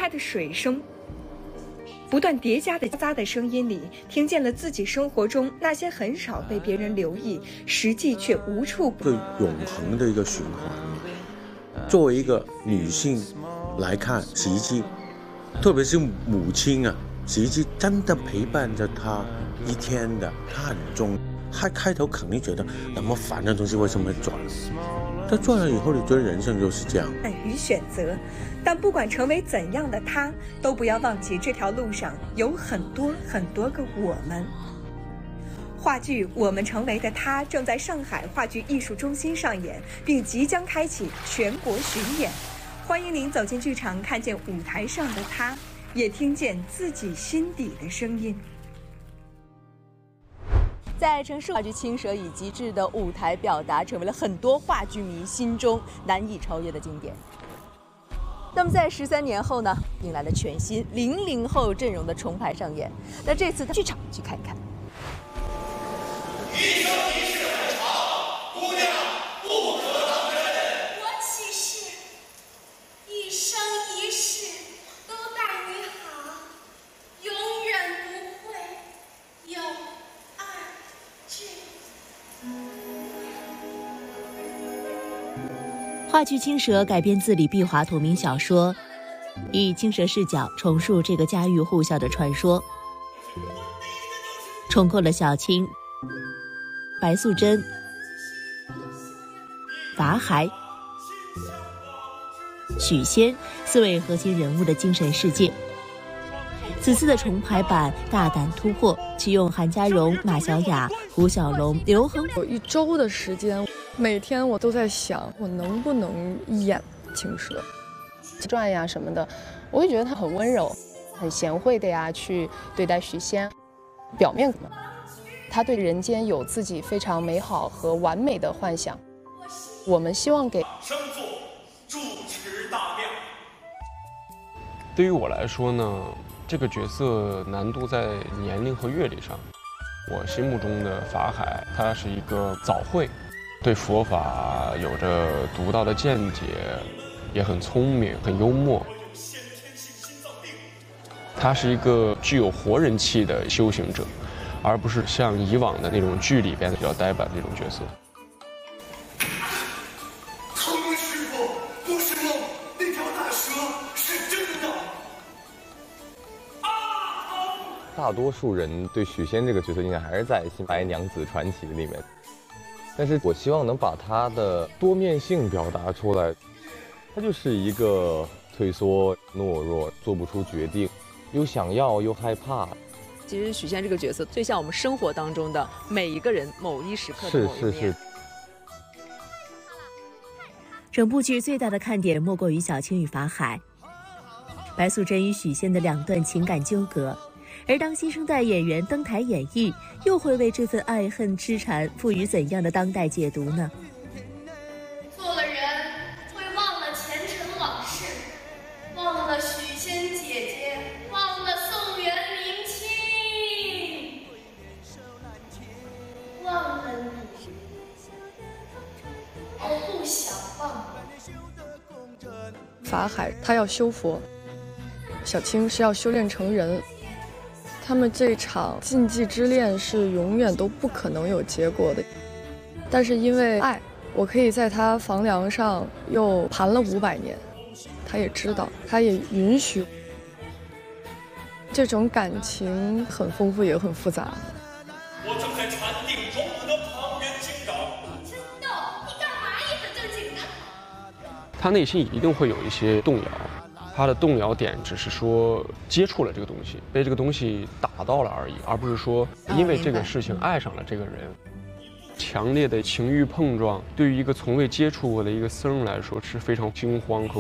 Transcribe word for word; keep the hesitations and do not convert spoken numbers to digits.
开的水声，不断叠加的杂的声音里，听见了自己生活中那些很少被别人留意，实际却无处不。 一个永恒的一个循环。作为一个女性来看，洗衣机，特别是母亲啊，洗衣机真的陪伴着她一天的，她很重。她开头肯定觉得那么烦的东西为什么会转？但转了以后，你觉得人生就是这样。 与选择，但不管成为怎样的他，都不要忘记这条路上有很多很多个我们。话剧《我们成为的他》正在上海话剧艺术中心上演，并即将开启全国巡演。欢迎您走进剧场，看见舞台上的他，也听见自己心底的声音。 在城市话剧青蛇以极致的舞台表达，成为了很多话剧迷心中难以超越的经典。那么在十三年后呢，迎来了全新零零后阵容的重排上演。那这次剧场去看一看。 一生一世很长，姑娘不可当真。 我起誓，一生一世都待你好，永远不会有二句。 话剧《青蛇》改编自李碧华同名小说，以青蛇视角重述这个家喻户晓的传说，重构了小青、白素贞、法海、许仙四位核心人物的精神世界。此次的重排版大胆突破，启用韩家荣、马小雅、胡小龙、刘恒。 有一周的时间，每天我都在想，我能不能演青蛇传呀什么的，我会觉得他很温柔、很贤惠的呀，去对待许仙。表面他对人间有自己非常美好和完美的幻想。我们希望给生作主持大亮。 对于我来说呢，这个角色难度在年龄和阅历上。我心目中的法海，他是一个早慧，对佛法有着独到的见解，也很聪明，很幽默。他是一个具有活人气的修行者，而不是像以往的那种剧里边比较呆板的那种角色。 唐师傅，不是梦，那条大蛇是真的。 大多数人对许仙这个角色应该还是在《新白娘子传奇》里面，但是我希望能把他的多面性表达出来。他就是一个退缩、懦弱、做不出决定，又想要又害怕。 其实许仙这个角色最像我们生活当中的每一个人某一时刻的某一面。 是是是。 整部剧最大的看点莫过于小青与法海、白素贞与许仙的两段情感纠葛。而当新生代演员登台演绎，又会为这份爱恨痴缠赋予怎样的当代解读呢？ 做了人会忘了前尘往事，忘了许仙姐姐，忘了宋元明清，忘了你，而不想忘。 法海他要修佛，小青是要修炼成人。他们这场禁忌之恋是永远都不可能有结果的，但是因为爱，我可以在他房梁上又盘了五百年，他也知道，他也允许。这种感情很丰富，也很复杂。 我正在禅定中，我的旁人惊扰。 真逗，你干嘛一本正经的？ 他内心一定会有一些动摇。他的动摇点只是说接触了这个东西，被这个东西打到了而已，而不是说因为这个事情爱上了这个人。强烈的情欲碰撞，对于一个从未接触过的一个僧人来说是非常惊慌和